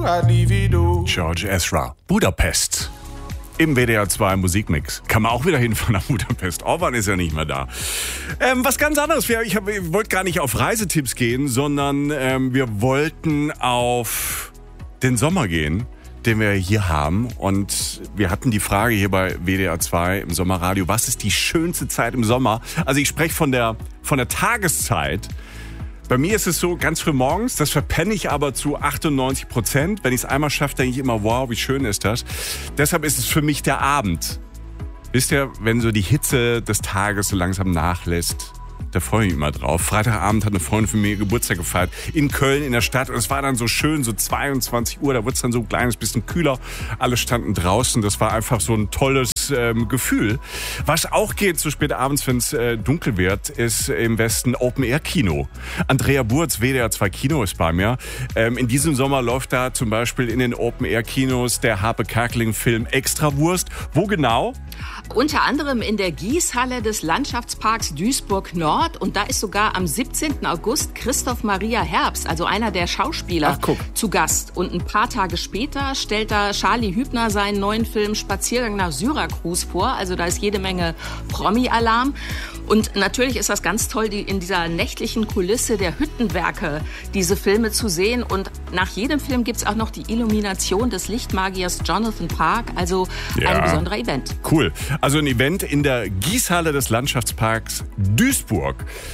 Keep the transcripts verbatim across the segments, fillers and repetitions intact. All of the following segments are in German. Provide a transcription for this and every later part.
George Ezra, Budapest. Im W D R zwei Musikmix. Kann man auch wieder hinfahren nach Budapest. Orban ist ja nicht mehr da. Ähm, was ganz anderes. Ich, hab, ich wollte gar nicht auf Reisetipps gehen, sondern ähm, wir wollten auf den Sommer gehen, den wir hier haben. Und wir hatten die Frage hier bei W D R zwei im Sommerradio, was ist die schönste Zeit im Sommer? Also ich spreche von der, von der Tageszeit. Bei mir ist es so, ganz früh morgens, das verpenne ich aber zu achtundneunzig Prozent. Wenn ich es einmal schaffe, denke ich immer, wow, wie schön ist das. Deshalb ist es für mich der Abend. Wisst ihr, wenn so die Hitze des Tages so langsam nachlässt, da freue ich mich immer drauf. Freitagabend hat eine Freundin von mir Geburtstag gefeiert in Köln in der Stadt und es war dann so schön, so zweiundzwanzig Uhr, da wurde es dann so ein kleines bisschen kühler. Alle standen draußen, das war einfach so ein tolles ähm, Gefühl. Was auch geht so spät abends, wenn es äh, dunkel wird, ist im Westen Open-Air-Kino. Andrea Burz, W D R zwei Kino ist bei mir. Ähm, in diesem Sommer läuft da zum Beispiel in den Open-Air-Kinos der Harpe Kerkeling-Film Extrawurst. Wo genau? Unter anderem in der Gießhalle des Landschaftsparks Duisburg-Nord. Und da ist sogar am siebzehnten August Christoph Maria Herbst, also einer der Schauspieler, Ach, zu Gast. Und ein paar Tage später stellt da Charlie Hübner seinen neuen Film Spaziergang nach Syrakus vor. Also da ist jede Menge Promi-Alarm. Und natürlich ist das ganz toll, die in dieser nächtlichen Kulisse der Hüttenwerke diese Filme zu sehen. Und nach jedem Film gibt's auch noch die Illumination des Lichtmagiers Jonathan Park. Also ja, ein besonderer Event. Cool. Also ein Event in der Gießhalle des Landschaftsparks Duisburg.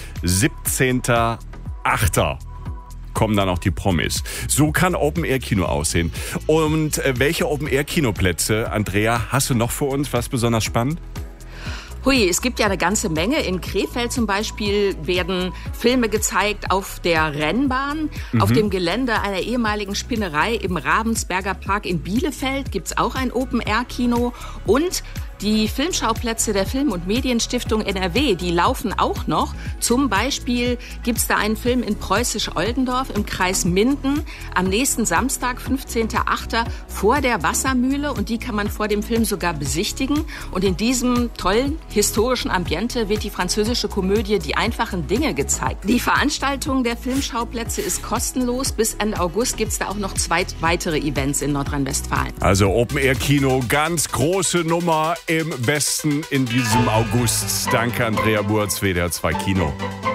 siebzehnten achten kommen dann auch die Promis. So kann Open-Air-Kino aussehen. Und äh, welche Open-Air-Kinoplätze, Andrea, hast du noch für uns? Was besonders spannend? Hui, es gibt ja eine ganze Menge. In Krefeld zum Beispiel werden Filme gezeigt auf der Rennbahn. Mhm. Auf dem Gelände einer ehemaligen Spinnerei im Ravensberger Park in Bielefeld gibt's auch ein Open-Air-Kino. Und die Filmschauplätze der Film- und Medienstiftung N R W, die laufen auch noch. Zum Beispiel gibt's da einen Film in Preußisch-Oldendorf im Kreis Minden am nächsten Samstag, fünfzehnten achten vor der Wassermühle. Und die kann man vor dem Film sogar besichtigen. Und in diesem tollen historischen Ambiente wird die französische Komödie Die einfachen Dinge gezeigt. Die Veranstaltung der Filmschauplätze ist kostenlos. Bis Ende August gibt's da auch noch zwei weitere Events in Nordrhein-Westfalen. Also Open-Air-Kino, ganz große Nummer im Westen in diesem August. Danke, Andrea Burz, W D R zwei Kino.